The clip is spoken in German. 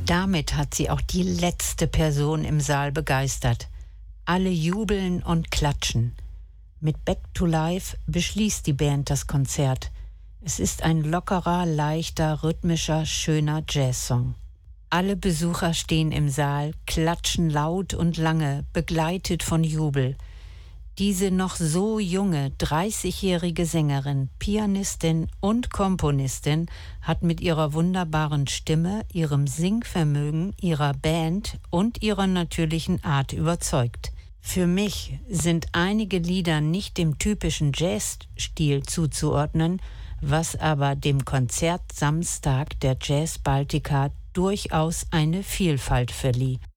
Damit hat sie auch die letzte Person im Saal begeistert. Alle jubeln und klatschen. Mit Back to Life beschließt die Band das Konzert. Es ist ein lockerer, leichter, rhythmischer, schöner Jazzsong. Alle Besucher stehen im Saal, klatschen laut und lange, begleitet von Jubel. Diese noch so junge, 30-jährige Sängerin, Pianistin und Komponistin hat mit ihrer wunderbaren Stimme, ihrem Singvermögen, ihrer Band und ihrer natürlichen Art überzeugt. Für mich sind einige Lieder nicht dem typischen Jazzstil zuzuordnen, was aber dem Konzert Samstag der Jazz Baltica durchaus eine Vielfalt verlieh.